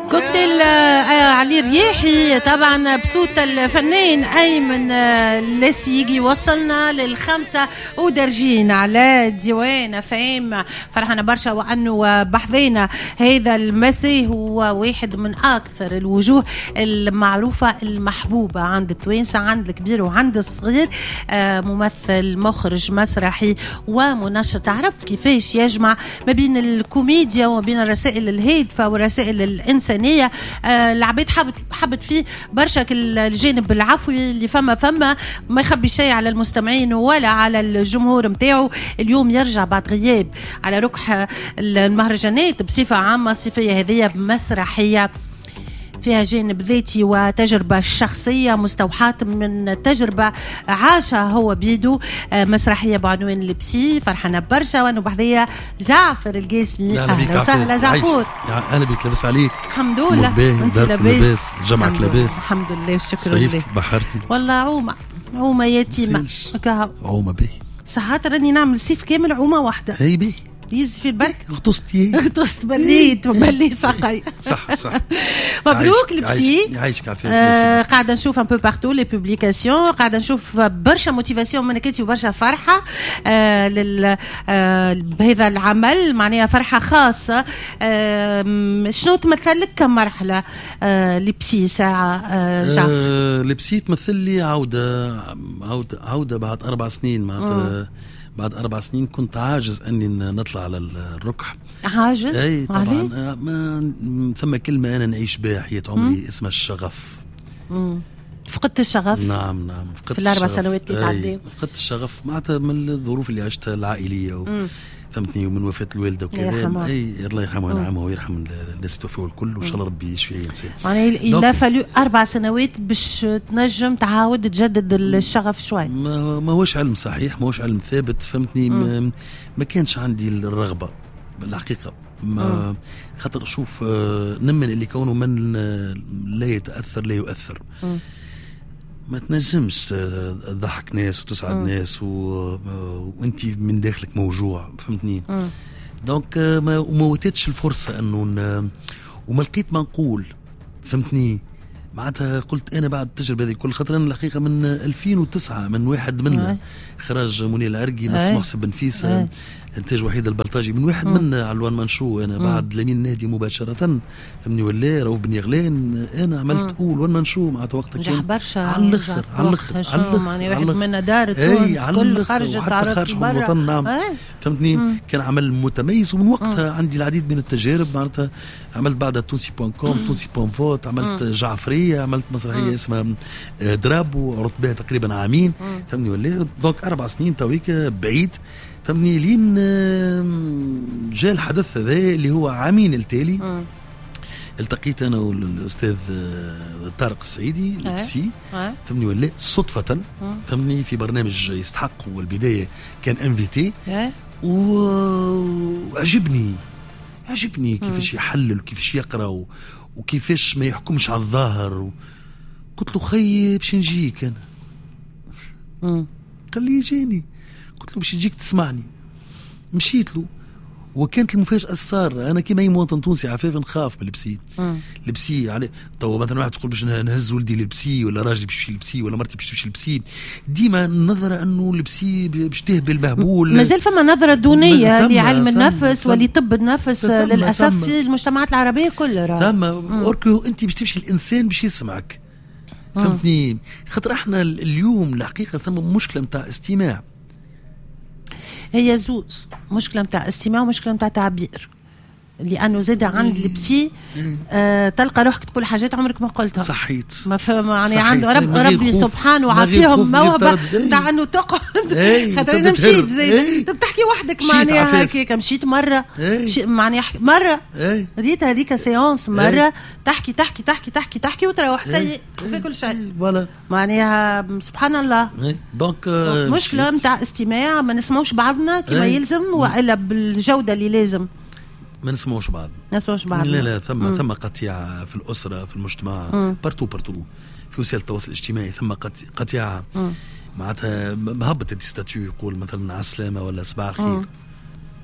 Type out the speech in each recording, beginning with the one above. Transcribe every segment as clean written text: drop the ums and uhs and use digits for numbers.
كوكتيل علي رياحي طبعا بصوت الفنان أيمن اللاسيقي. وصلنا للخمسة ودرجين على ديوان فهم. فرحنا برشا وأنه بحثنا هذا المساء هو واحد من أكثر الوجوه المعروفة المحبوبة عند التوانسة، عند الكبير وعند الصغير. ممثل، مخرج مسرحي ومنشط. تعرف كيفاش يجمع ما بين الكوميديا وما بين الرسائل الهادفة والرسائل الإنسانية. العباد حبت فيه برشا الجانب العفوي اللي فما ما يخبي شيء على المستمعين ولا على الجمهور متاعه. اليوم يرجع بعد غياب على ركح المهرجانات بصفة عامة. الصيفية هذه بمسرحية فيها جانب ذاتي وتجربة شخصية مستوحاة من تجربة عاشها هو بيدو. مسرحية بعنوان لبسي. فرحنا برشا وانو بحذية جعفر القاسمي. أهلا وسهلا جعفر. أنا بك لاباس عليك. الحمد لله. أنت لاباس جمعك لاباس. الحمد لله والشكر لله. بحرتي والله عومة يتيمة عومة بيه. ساعات راني نعمل صيف كامل عومة واحدة. هي بيه يزي في البرك. غطست بليت ساقي. صح مبروك لبسي. يعيشك عافية. قاعدة نشوف ان بو بارتو لي بوبليكاسيون. قاعدة نشوف برشا موتيفاسيون منكتي وبرشا فرحة بهذا العمل. معناها فرحة خاصة. شنو تمثل لك كمرحلة لبسي ساعة جعفر؟ لبسي تمثل لي عودة بعد 4 سنين. معناتها بعد 4 سنين كنت عاجز أني نطلع على الركح. عاجز؟ أي طبعا. ما ثم كلمة أنا نعيش بها حياة عمري اسمها الشغف. فقدت الشغف؟ نعم في ال4 سنوات اللي تعدي. فقدت الشغف معناتها من الظروف اللي عشتها العائلية فهمتني، ومن وفاة الوالدة وكذا. الله يرحمه وينعمه ويرحم الناس توفوا الكل وإن شاء الله ربي يشفي أي إنسان. يعني إلا فلو 4 سنوات باش تنجم تعاود تجدد الشغف شوي. ما هوش علم صحيح، ما هوش علم ثابت فهمتني. ما كانش عندي الرغبة بالحقيقة. ما خاطر شوف نمن اللي كونه من لا يتأثر لا يؤثر. ما تنجمش تضحك ناس وتسعد ناس وانت من داخلك موجوع فهمتني. دونك ما وتتش الفرصة انه وما لقيت ما نقول فهمتني. معناتها قلت انا بعد التجربه هذه كل خاطر انا الحقيقه من 2009 من واحد منا اخراج منير العرقي، نص محسن بن فيس، انتاج وحيد البلطاجي، من واحد منا على الوان منشو. انا بعد لمين نهدي مباشره فهمني ولا روف بن يغلان انا عملت اول وان منشو معناتها وقتها كان برشا على الاخر يعني واحد منا دار تونس كل خرجت خارج الوطن. نعم فهمتني. كان عمل متميز ومن وقتها عندي العديد من التجارب. معناتها عملت بعدها تونسي بوان كوم، تونسي بوان فوت، عملت جعفرية، عملت مسرحية اسمها درابو عرضت بها تقريبا عامين فهمني ولا. دونك 4 سنين تويك بعيد فهمني لين جاء الحدث هذا اللي هو عامين التالي. التقيت انا والاستاذ طارق السعيدي لبسي فهمني ولا صدفة فهمني في برنامج يستحق، والبداية كان انفيتي وعجبني كيفاش يحلل وكيفاش يقرأ وكيفاش ما يحكمش على الظاهر. قلت له خي باش نجيك انا. قال لي جيني. قلت له باش نجيك تسمعني. مشيت له وكانت المفاجأة السارة. أنا كما أي مواطن تونسي عفاف نخاف من لبسي. لبسي عليه توا مثلا واحد تقول باش نهز ولدي لبسي، ولا راجلي باش يمشي لبسي، ولا مرتي باش تمشي لبسي. ديما النظرة أنه لبسي باش تهبل مهبول. مازال فما نظرة دونية لعلم النفس ولطب النفس للأسف في المجتمعات العربية كلها. أوركو أنت باش تمشي الإنسان باش يسمعك فهمتني. خاطر احنا اليوم الحقيقة ثم مشكلة متاع استماع. هي زوز مشكلة متاع استماع ومشكلة متاع تعبير. لأنه زاد عند لبسي تلقى روحك تقول حاجات عمرك ما قلتها. صحيت. ما فهم يعني عنده ربي سبحانه وعطيهم موهبة تاع أنه تقعد خاطر أنا مشيت زي بتحكي وحدك معناها هكاك. مشيت مرة معناها مرة ريت هذيك سيانس مرة تحكي تحكي تحكي تحكي تحكي وتروح سيء في كل شيء معناها سبحان الله. دونك مشكلة متاع استماع، ما نسمعوش بعضنا كما يلزم وإلا بالجودة اللي لازم. ما نسمعوش بعض. لا ثم قطيعة في الأسرة في المجتمع بارتو في وسائل التواصل الاجتماعي ثم قطيعة. معناتها مهبط الديستاتيو يقول مثلا على السلامة ولا صباح الخير.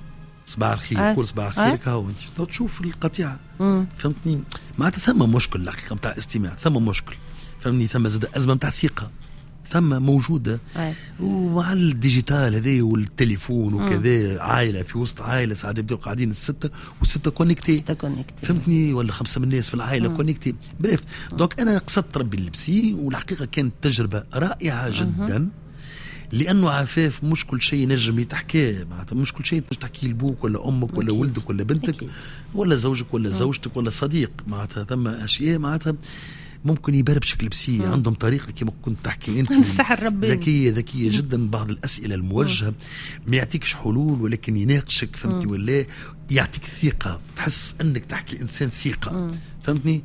صباح الخير قول صباح الخير هاو انت تشوف القطيعه. فهمتني؟ معناتها ثم مشكل الحقيقه نتاع استماع، ثم مشكل فهمني، ثم زاد ازمه نتاع ثقه ثم موجوده. ومع الديجيتال هذا والتليفون وكذا، عائله في وسط عائله ساعات يبداو قاعدين السته والسته كونيكتي فهمتني، ولا 5 من الناس في العائله كونيكتي. بريف دونك انا قصدت ربي اللبسي، والحقيقه كانت تجربه رائعه جدا. لانه عفاف مش كل شيء نجم يتحكي، معناتها مش كل شيء تحكي لبوك ولا امك ولا ولدك ولا بنتك ولا زوجك ولا زوجتك ولا صديق. معناتها ثم اشياء معناتها ممكن يبان بشكل بسيط، عندهم طريقه كما كنت تحكي انت ذكيه جدا. بعض الاسئله الموجهه ما يعطيكش حلول ولكن يناقشك فهمتني، ولا يعطيك ثقه، تحس انك تحكي الانسان ثقه. فهمتني؟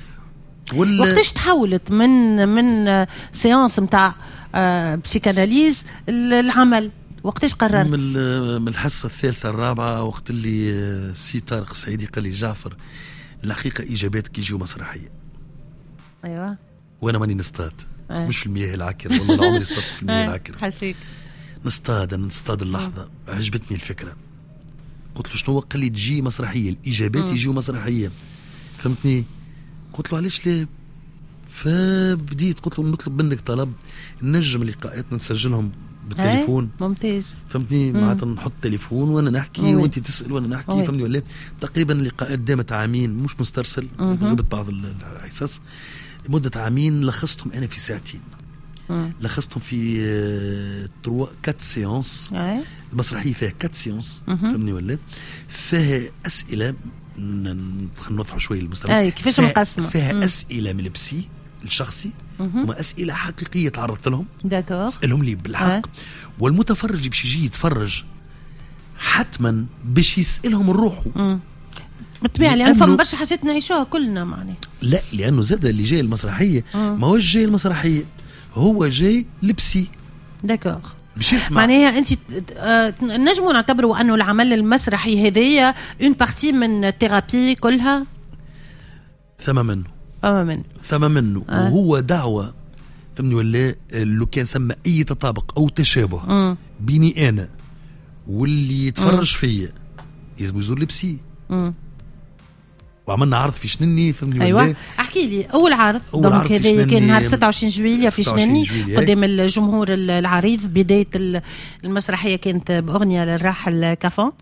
وقتاش تحولت من سيانس نتاع بسيكاناليز العمل؟ وقتاش قررت؟ من الحصه الثالثه الرابعه، وقت اللي سي طارق السعيدي قال لي جعفر الحقيقه اجاباتك يجيو مسرحيه. ايوه. وانا ماني نصطاد مش في المياه العكره، والله عمري اصطدت في المياه العكره. حسيك نصطاد اللحظه. عجبتني الفكره، قلت له شنو؟ قال لي تجي مسرحيه، الاجابات يجيو مسرحيه. فهمتني؟ قلت له علاش لا؟ فبديت قلت له نطلب منك طلب، نجم لقاءاتنا نسجلهم بالتليفون. ممتاز. فهمتني؟ معناتها نحط تليفون وانا نحكي وانت تسال وانا نحكي. فهمتني ولا؟ تقريبا اللقاءات دامت عامين، مش مسترسل، غبت بعض الحصص مده عامين. لخصتهم انا في ساعتين. لخصتهم في 4 سيونس. المسرحيه فيها 4 سيونس. فهمني ولا؟ فيها اسئله، نوضحوا شويه المستمع. كيفاش مقسمه؟ فيها اسئله من البسي الشخصي، وما اسئله حقيقيه تعرضت لهم. داكور. اسالهم لي بالحق. والمتفرج باش يجي يتفرج حتما باش يسالهم الروحه. بالطبيعه، لأن فما برشا حاجات نعيشوها كلنا معناها. لا، لانه زاد اللي جاي المسرحيه ما هو جاي المسرحيه، هو جاي لبسي. داكور. باش يسمع. معناها انت نجموا نعتبروا انه العمل المسرحي هذيا اون بارتي من الثيرابي كلها. ثم منه. وهو دعوه فهمني ولا؟ لو كان ثم اي تطابق او تشابه بيني انا واللي يتفرج فيا لازم يزور لبسي. وعملنا عرض في شنني فهمني. ايوه احكي لي. اول عرض دونك هذا كان نهار 26 جويلية في شنني قدام الجمهور العريض. بدايه المسرحيه كانت باغنيه للراحل كافون.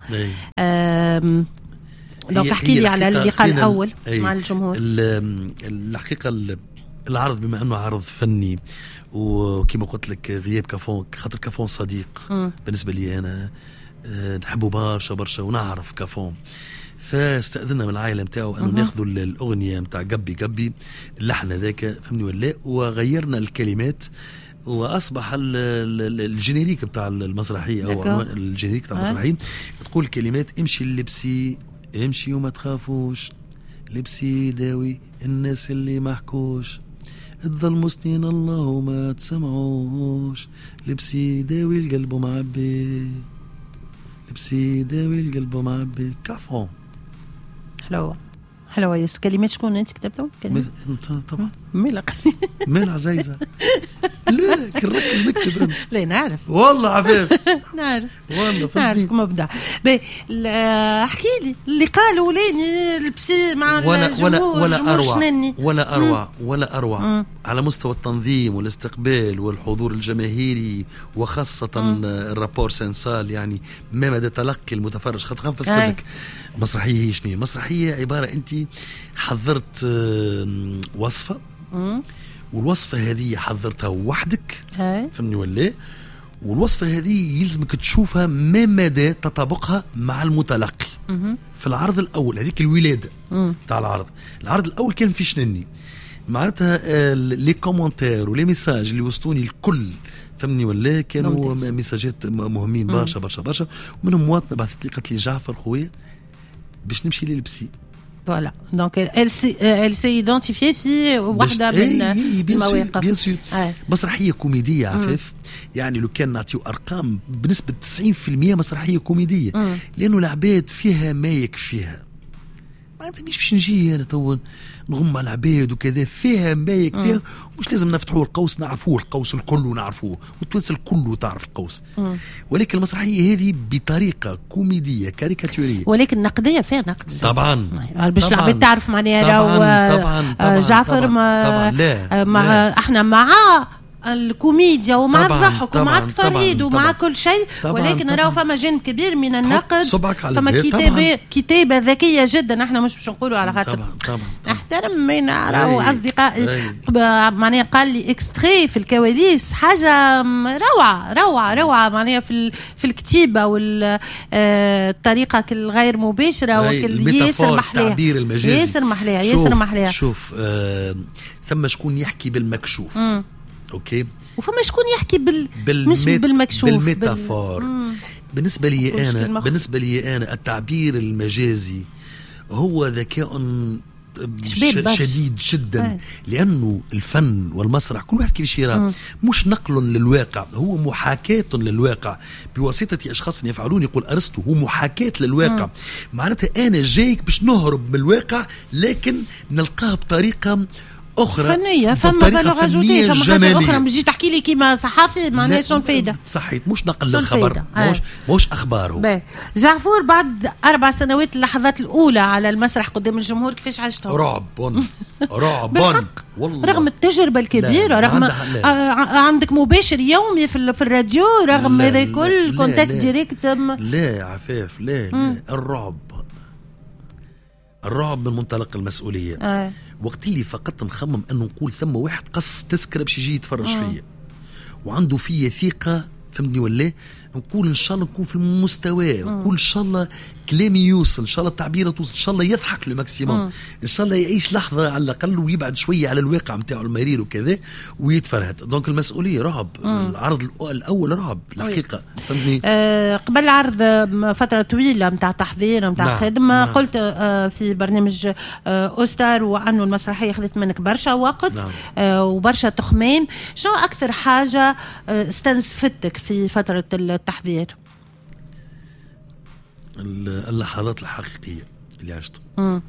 دونك احكي لي على اللقاء الاول مع الجمهور. الحقيقه العرض بما انه عرض فني، وكما قلت لك غياب كافون، خاطر كافون صديق بالنسبه لي انا، نحبه برشا ونعرف كافون. فاستأذنا من العائلة متاعه أنه ناخذوا الأغنية متاع قبي اللحن ذاك فهمني ولا؟ وغيرنا الكلمات وأصبح الجينيريك بتاع المسرحية أو الجينيريك بتاع المسرحية تقول كلمات امشي اللبسي، امشي وما تخافوش، لبسي داوي الناس اللي ما حكوش، تظل سنين الله ما تسمعوش، لبسي داوي القلب معبي، لبسي داوي القلب معبي. كافون. حلوة ياسر. كلمات شكون انت كتبتهم؟ طبعا ميلا عزيزة. لا كنركز نكتب. لا نعرف والله عفاف. نعرف والله نعرف مبدع. احكي لي اللي قالوا ليني البسي مع الجمهور. ولا أروع على مستوى التنظيم والاستقبال والحضور الجماهيري، وخاصة الرابور سنسال، يعني ما مدى تلقي المتفرج. خاطر نفسر لك مسرحية هي شنو؟ مسرحية عبارة أنت حضرت وصفة، والوصفة هذه حضرتها وحدك فهمني ولا؟ والوصفة هذه يلزمك تشوفها ما مدى تطابقها مع المتلقي. في العرض الأول هذيك الولادة تاع العرض الأول كان في شنني معناتها لي كومنتير ولي ميساج اللي وصلوني الكل فهمني ولا؟ كانوا ميساجات مهمين برشا. ومنهم مواطنة بعثت لي قالت لي جعفر خويا باش نمشي للبسي. Voilà. Donc elle s'est identifiée في واحدة من المواقف. بيان سور. مسرحية كوميدية عفاف، يعني لو كان نعطيو أرقام بنسبة 90% مسرحية كوميدية، لأنه العباد فيها ما يكفيها. معناتها مش باش نجي انا تو نغم على العباد وكذا، فيها مبايك فيها، مش لازم نفتحوا القوس نعرفوه القوس الكل ونعرفوه، والتونس الكل تعرف القوس. ولكن المسرحيه هذه بطريقه كوميديه كاريكاتوريه، ولكن نقديه فيها نقد طبعا باش العباد تعرف معناها طبعا جعفر طبعا لا احنا مع الكوميديا ومع الضحك ومع التفريد ومع كل شيء، ولكن راهو فما جانب كبير من النقد، فما كتابة ذكية جدا. احنا مش باش نقولوا على خاطر احترم من راهو اصدقائي معناها قال لي اكستري في الكواليس حاجة روعة معناها في الكتيبة والطريقة الغير مباشرة وكل ياسر محليها ياسر محليها. شوف ثم شكون يحكي بالمكشوف اوكي، وفما شكون يحكي مش بالمكشوف بالميتافور. بالنسبه لي انا التعبير المجازي هو ذكاء شديد جدا، لانه الفن والمسرح كل واحد كيفاش يرى، مش نقل للواقع، هو محاكاة للواقع بواسطة اشخاص يفعلون. يقول ارسطو هو محاكاة للواقع، معناتها انا جايك باش نهرب من الواقع لكن نلقاه بطريقة أخرى فنية، فما فالور أجوتي، فما حاجة أخرى. مش تحكي لي كيما صحافي معناها شون فايدة. صحيت، مش نقل للخبر، مش أخباره. جعفور بعد 4 سنوات اللحظات الأولى على المسرح قدام الجمهور كيفاش عشتوا؟ رعب والله، رغم التجربة الكبيرة، رغم عندك مباشر يومي في الراديو، رغم هذا الكل كونتاكت ديريكت. لا عفاف، لا الرعب من منطلق المسؤولية. وقت اللي فقط نخمم انه نقول ثم واحد قص تذكره باش يجي يتفرج فيا وعنده فيا ثقه، فهمتني ولا؟ نقول ان شاء الله نكون في المستوى، نقول ان شاء الله كلامي يوصل، ان شاء الله التعبير توصل، ان شاء الله يضحك للماكسيموم، ان شاء الله يعيش لحظه على الاقل ويبعد شويه على الواقع نتاعو المرير وكذا ويتفرهد. دونك المسؤوليه رعب، العرض الاول رعب الحقيقه، فهمتني؟ قبل العرض فتره طويله نتاع تحضير نتاع خدمه، قلت في برنامج اوستار وانه المسرحيه اخذت منك برشا وقت وبرشا تخمام. شو اكثر حاجه استنزفتك في فتره التحضير؟ اللحظات الحقيقيه اللي عشتها،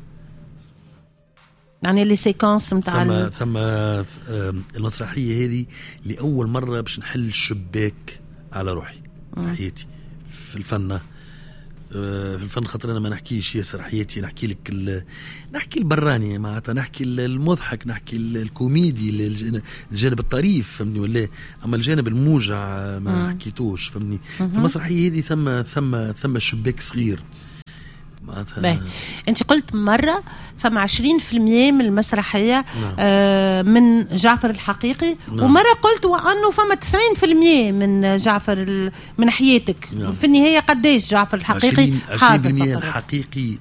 يعني لي سيكونس نتاع ثم المسرحيه هذه لاول مره باش نحل الشباك على روحي حياتي في الفن. في الفن خاطر انا ما نحكيش ياسر حياتي، نحكي البراني معناتها، نحكي المضحك، نحكي الكوميدي، الجانب الطريف، فهمني ولا؟ اما الجانب الموجع ما حكيتوش، فهمني؟ في المسرحيه هذه ثم شباك صغير معناتها. انت قلت مره فما 20% من المسرحيه من جعفر الحقيقي، ومره قلت وانه فما 90% من جعفر من حياتك. في النهايه قديش جعفر الحقيقي؟ 20% الحقيقي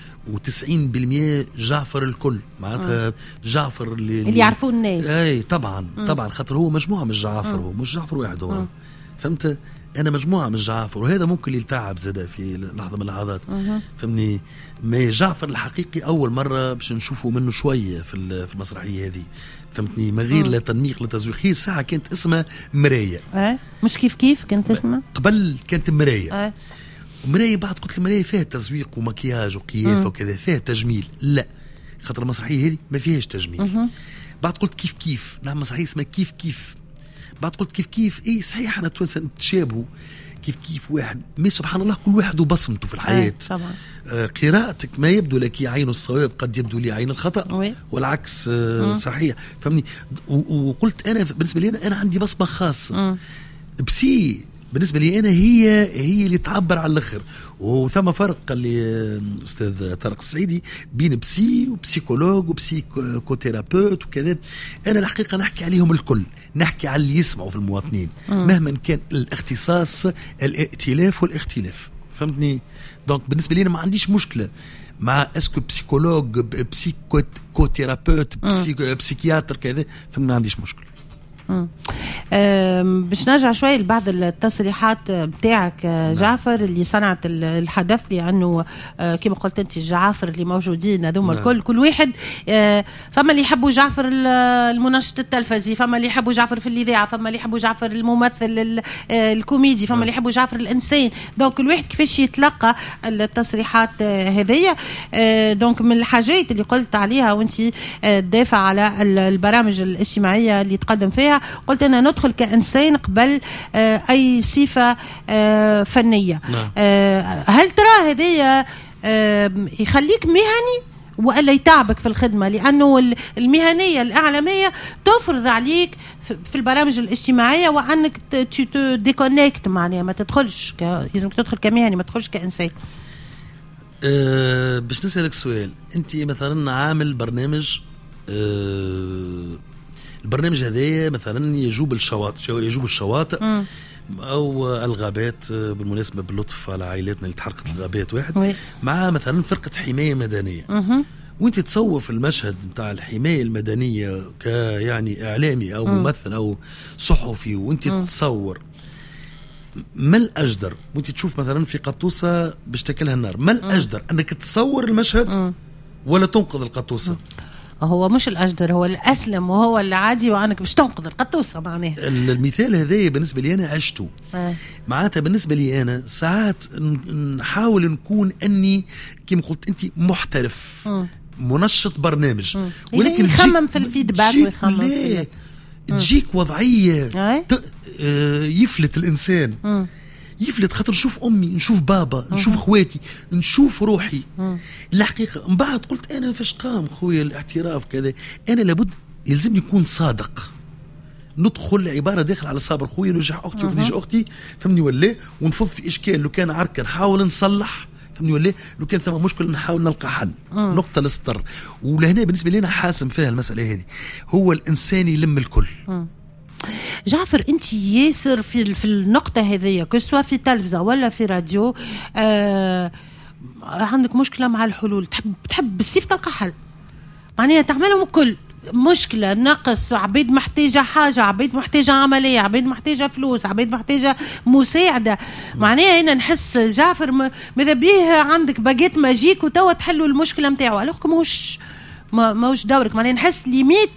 و90% جعفر الكل، معناتها جعفر اللي يعرفوه الناس. اي طبعا خاطر هو مجموعه من جعفر، هو مش جعفر واحد، هو فهمت؟ انا مجموعه من جعفر، وهذا ممكن يلتعب زاده في لحظه من اللحظات، فهمني؟ ما جعفر الحقيقي اول مره باش نشوفه منه شويه في المسرحيه هذه، فهمتني؟ ما غير لا تنميق لا تزويق. هي ساعه كانت اسمها مرايه، مش كيف كانت اسمها قبل، كانت مرايه. مرايه بعد قلت المرايه فيها تزويق ومكياج وقيافه وكذا، فيها تجميل. لا، خاطر المسرحيه هذه ما فيهاش تجميل. بعد قلت كيف نعم مسرحيه اسمها كيف. بعد قلت كيف ايه صحيح، انا توانسه نتشابهوا كيف واحد، ما سبحان الله كل واحد وبصمته في الحياه. طبعا قراءتك ما يبدو لك عين الصواب قد يبدو لي عين الخطا، والعكس صحيح، فهمني؟ وقلت انا بالنسبه لي انا عندي بصمه خاصه. بسي بالنسبه لي انا هي اللي تعبر على الاخر. وثم فرق قال لي استاذ طارق السعيدي بين بسي وبسيكولوج وبسيكوثيرابيوت وكذا. انا الحقيقه نحكي عليهم الكل، نحكي على اللي يسمعوا في المواطنين مهما كان الاختصاص، الائتلاف والاختلاف، فهمتني؟ دونك بالنسبه لي انا ما عنديش مشكله مع اسكو بسيكولوج بسيكوثيرابيوت بسيكياتر كذا، فما عنديش مشكله. باش نرجع شوي لبعض التصريحات بتاعك جعفر اللي صنعت الحدث، لأنه كما قلت أنت الجعافر اللي موجودين هذوما الكل كل واحد فما اللي يحبوا جعفر المنشط التلفزي، فما اللي يحبوا جعفر في الإذاعة، فما اللي يحبوا جعفر الممثل الكوميدي، فما اللي يحبوا جعفر الإنسان. دونك كل واحد كيفاش يتلقى التصريحات هذية. دونك من الحاجات اللي قلت عليها وانت تدافع على البرامج الاجتماعية اللي تقدم فيها، قلت أنا ندخل كإنسان قبل أي صفة فنية. هل ترى هذه يخليك مهني ولا يتعبك في الخدمة؟ لأنه المهنية الإعلامية تفرض عليك في البرامج الاجتماعية وأنك ديكونكت، معناها ما تدخلش لازمك تدخل كمهني، ما تدخلش كإنسان. باش نسألك سؤال، أنت مثلا عامل برنامج، البرنامج هذا مثلا يجوب الشواطئ أو الغابات، بالمناسبة باللطف على عائلاتنا اللي تحرقت الغابات واحد مع مثلا فرقة حماية مدنية، وانت تصور في المشهد متاع الحماية المدنية كيعني إعلامي أو ممثل أو صحفي، وانت تصور ما الأجدر وانت تشوف مثلا في قطوسة باش تاكلها النار، ما الأجدر أنك تصور المشهد ولا تنقذ القطوسة؟ هو مش الأجدر، هو الأسلم وهو العادي، وأنك باش تنقذ القطوسة. معناه المثال هذا بالنسبة لي أنا عشته معناتها. بالنسبة لي أنا ساعات نحاول نكون أني كما قلت أنت محترف منشط برنامج، ولكن يخمم في الفيدباك ويخمم تجيك وضعية يفلت الإنسان، يفلت خاطر نشوف أمي، نشوف بابا، نشوف أخواتي، نشوف روحي. الحقيقة من بعد قلت أنا فاش قام خويا الاعتراف كذا، أنا لابد يلزمني يكون صادق، ندخل عبارة داخل على صابر خويا نرجع أختي ونرجع أختي، فهمني ولا، ونفض في إشكال لو كان عركة نحاول نصلح، فهمني ولا، لو كان ثم مشكلة نحاول نلقى حل، نقطة للسطر. ولهنا بالنسبة لنا حاسم فيها المسألة هذه، هو الإنسان يلم الكل. جعفر انت ياسر في النقطة هذه، كسوا في تلفزة ولا في راديو، عندك مشكلة مع الحلول، تحب بالسيف تلقى حل، معناها تعملهم كل مشكلة، نقص، عبيد محتاجة حاجة، عبيد محتاجة عملية، عبيد محتاجة فلوس، عبيد محتاجة مساعدة. معناها هنا نحس جعفر ماذا بيه عندك باجيت ماجيك وتوا تحلوا المشكلة متاعه، ألوكم ماهوش دورك. معناها نحس ليميت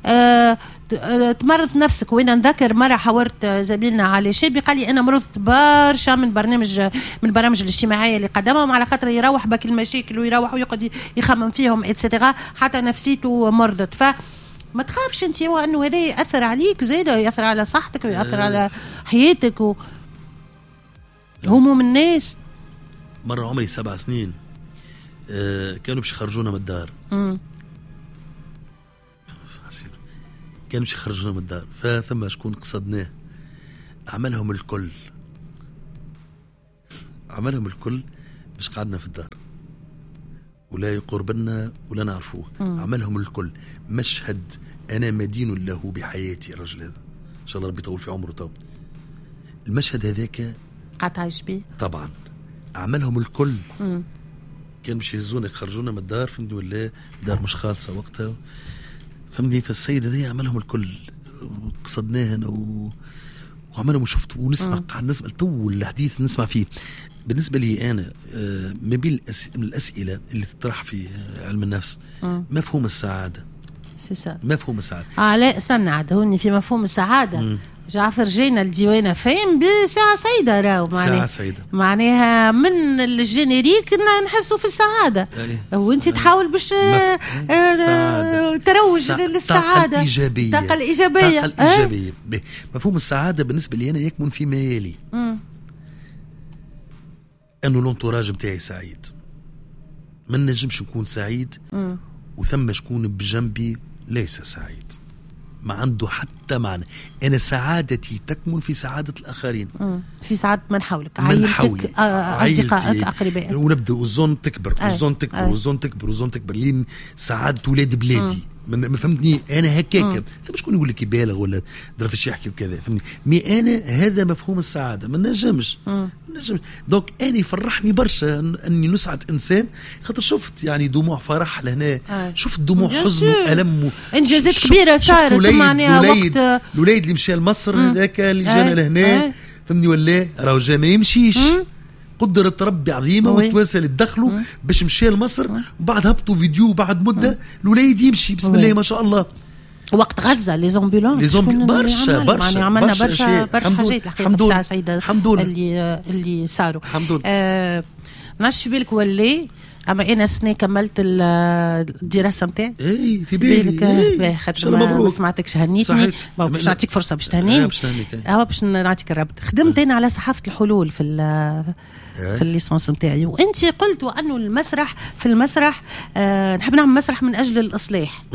تمرض نفسك. وين نذكر مرة حورت زميلنا علي شيبي قال لي أنا مرضت برشا من البرامج الاجتماعية اللي قدمهم، على خاطر يروح بك المشاكل ويروح ويقعد يخمم فيهم اتسيتيرا، حتى نفسيته مرضت. فما تخافش انت انه هذا يأثر عليك زيادة، يأثر على صحتك ويأثر على حياتك وهموم الناس. مرة عمري 7 سنين كانوا باش يخرجونا من الدار، كانوا يخرجونا من الدار، فثم شكون قصدناه عملهم الكل باش قعدنا في الدار ولا يقربنا ولا نعرفوه. عملهم الكل مشهد أنا مدين له بحياتي الرجل هذا، إن شاء الله ربي يطول في عمره. تو المشهد هذاك عايش بيه طبعا، عملهم الكل. كان باش يهزونا يخرجونا من الدار، فهمتني ولا دار مش خالصة وقتها، فهمني. فالسيدة ذي عملهم الكل، قصدناهن وعملهم وشفت ونسمع، قاعد نسمع تو الحديث نسمع فيه. بالنسبة لي أنا ما بين الأسئلة اللي تطرح في علم النفس مفهوم السعادة. مفهوم السعادة لا استنى عاد، هوني في مفهوم السعادة جعفر جينا الديوانة فاهم بساعة سعيدة، راهو معناها من الجينيريك نحسوا في السعادة، وانت تحاول باش تروج للسعادة، الطاقة الإيجابية. مفهوم السعادة بالنسبة لي أنا يكمن في ميالي، أنه الانتوراج متاعي سعيد، ما نجمش نكون سعيد وثم شكون بجنبي ليس سعيد، ما عنده حتى معنى. أنا سعادتي تكمن في سعادة الآخرين، في سعادة من حولك، عائلتك، أصدقائك، أقربائك، ونبدأ والزون تكبر والزون تكبر والزون تكبر والزون تكبر لين سعادة ولاد بلادي ما فهمتني انا هكاك مش شكون يقول لك يبالغ ولا درفش يحكي وكذا فهمتني مي انا هذا مفهوم السعاده ما نجمش دونك انا يفرحني برشا اني نسعد انسان خاطر شفت يعني دموع فرح لهنا شفت دموع حزن والم انجازات كبيره صارت معناها وقت الوليد اللي مشى لمصر هذاك اللي جانا لهنا فهمني ولا راهو جا ما يمشيش قدرة ربي عظيمة وتواصل الدخلوا باش مشى لمصر وبعد هبطوا فيديو بعد مدة الوليد يمشي بسم الله ما شاء الله وقت غزة لي زومبولانس برشا عملنا برشا حاجات الحقيقة سعيدة اللي صاروا الحمد لله نعرفش في بالك ولا اما انا سنه كملت الدراسه نتاعي اي في بالك خاطر ما سمعتكش هنيتني باش نعطيك فرصه باش تهنيني باش نعطيك الربط خدمت انا على صحافه الحلول في الليسانس نتاعي وانت قلت وانه في المسرح نحب نعمل مسرح من اجل الاصلاح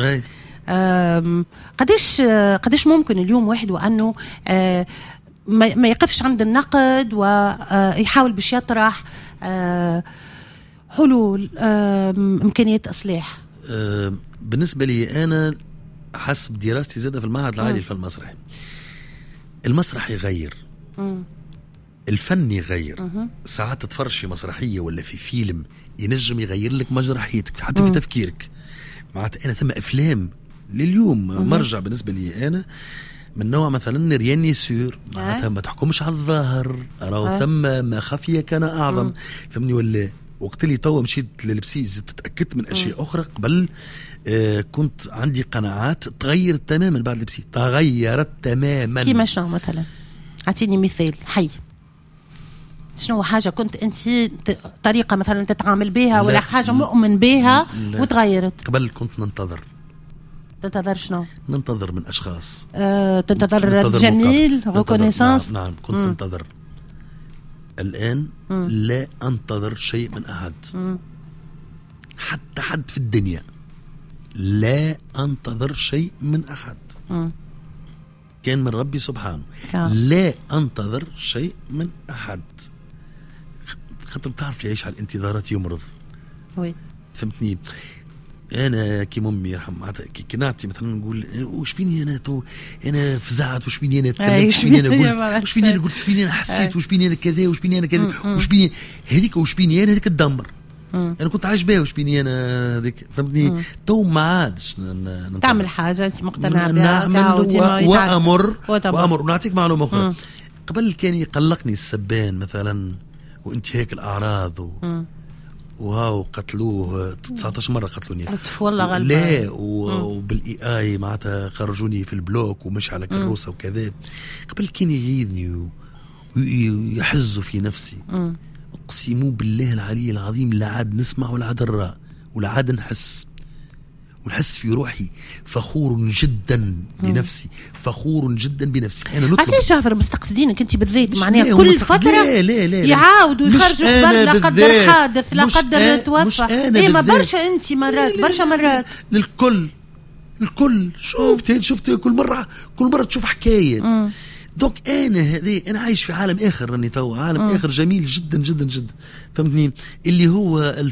قديش ممكن اليوم واحد وانه ما يقفش عند النقد ويحاول باش يطرح حلول إمكانيات إصلاح. بالنسبة لي أنا حسب دراستي زادة في المعهد العالي في المسرح المسرح يغير الفن يغير ساعات تتفرج في مسرحية ولا في فيلم ينجم يغير لك مجرى حياتك حتى في تفكيرك معناتها أنا ثم أفلام لليوم مرجع بالنسبة لي أنا من نوع مثلا رياني سور معناتها ما تحكمش على الظاهر راهو ثم ما خفي كان أعظم فهمني ولا وقت اللي توا مشيت للبسيز تتأكدت من أشياء أخرى قبل كنت عندي قناعات تغيرت تماما بعد البسيز تغيرت تماما كيما شنو مثلا أعطيني مثال حي شنو حاجة كنت أنت طريقة مثلا تتعامل بها ولا حاجة مؤمن بها وتغيرت قبل كنت ننتظر شنو ننتظر من أشخاص تنتظر جميل ريكونيسانس نعم كنت ننتظر الآن لا أنتظر شيء من أحد حتى حد في الدنيا لا أنتظر شيء من أحد كان من ربي سبحانه لا أنتظر شيء من أحد خاطر تعرف يعيش على الانتظارات يمرض فهمتني انا كي امي يرحم كي نعطي مثلا نقول واش بيني انا انا فزعت واش بيني انا تكلمت واش بيني انا قلت واش بيني انا قلت واش بيني انا حسيت واش بيني انا كذا واش بيني انا كذا واش بيني هذيك واش بيني انا هذيك تدمر انا كنت عايش بها واش بيني انا هذيك فهمتني تو ما عادش تعمل حاجه انت مقتنع بها نعمل وامر ونعطيك معلومه اخرى قبل كان يقلقني السبان مثلا وانتهاك الاعراض وهاو قتلوه 19 مرة قتلوني والله غلبان لا وبالاي اي معناتها خرجوني في البلوك ومش على كروسة وكذا قبل كان يغيظني ويحزوا في نفسي اقسموا بالله العلي العظيم لا عاد نسمع ولا عاد نرى ولا عاد ونحس في روحي فخور جدا بنفسي فخور جدا بنفسي انا نطلب علاش جعفر مستقصدينك انت بالذات معناها كل فتره لا يعاودوا يخرجوا خبر لا قدر حادث لا قدر توفى ما برشا انت مرات برشا مرات الكل شفت كل مره تشوف حكايه دونك انا عايش في عالم اخر راني تو عالم اخر جميل جدا جدا جدا فهمتني اللي هو